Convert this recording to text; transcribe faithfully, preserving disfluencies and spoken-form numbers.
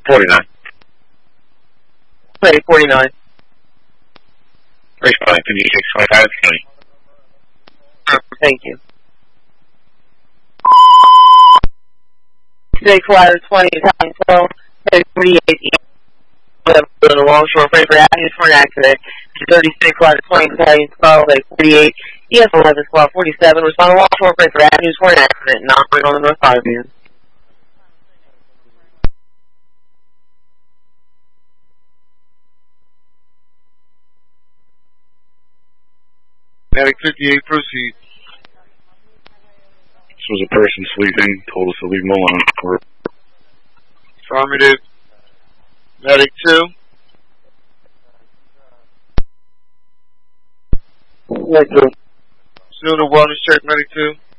forty-nine. Ready, forty-nine. Responding to D six twenty-five County. Thank you. Six ladder twenty, Italian twelve, forty-eight, on the Longshore Fraser Avenue for an accident. thirty-six ladder twenty, Italian twelve, forty-eight, E S eleven, twelve, forty-seven, respond to Longshore Fraser Avenue for an accident, not on the North Highway. Medic fifty-eight, proceed. This was a person sleeping, told us to leave him alone. We're Affirmative. Medic two. Medic two. Still the wellness check, Medic two.